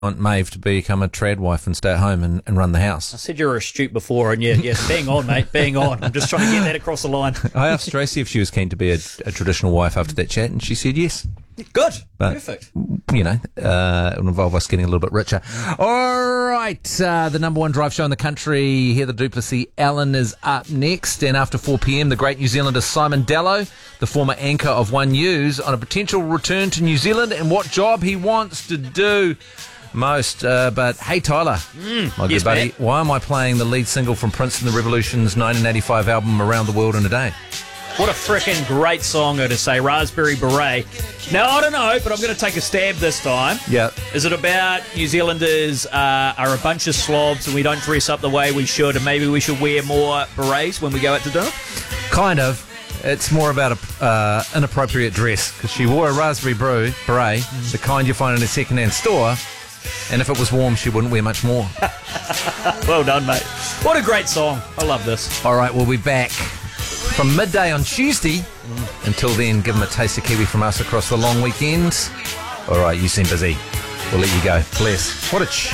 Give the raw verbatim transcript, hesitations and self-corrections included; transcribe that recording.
want Maeve to become a trad wife and stay at home and, and run the house. I said you were astute before, and yeah, yes, bang on, mate, bang on. I'm just trying to get that across the line. I asked Tracy if she was keen to be a, a traditional wife after that chat, and she said yes. Good. But, Perfect. You know, uh, it will involve us getting a little bit richer. All right, uh, the number one drive show in the country, Heather Duplessis Allen is up next. And after four p.m, the great New Zealander Simon Dallow, the former anchor of One News, on a potential return to New Zealand and what job he wants to do most. Uh, but hey, Tyler, Mm, my yes, good buddy, mate. why am I playing the lead single from Prince and the Revolution's nineteen eighty-five album Around the World in a Day? What a frickin' great song, to say, Raspberry Beret. Now, I don't know, but I'm going to take a stab this time. Yeah. Is it about New Zealanders uh, are a bunch of slobs and we don't dress up the way we should, and maybe we should wear more berets when we go out to dinner? Kind of. It's more about a uh, inappropriate dress, because she wore a raspberry beret, beret the kind you find in a second-hand store, and if it was warm, she wouldn't wear much more. Well done, mate. What a great song. I love this. All right, we'll be back from midday on Tuesday. Mm. Until then, give them a taste of kiwi from us across the long weekend. All right, you seem busy. We'll let you go. Bless. What a